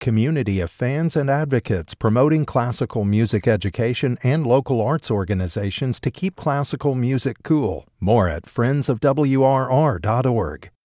community of fans and advocates promoting classical music education and local arts organizations to keep classical music cool. More at friendsofwrr.org.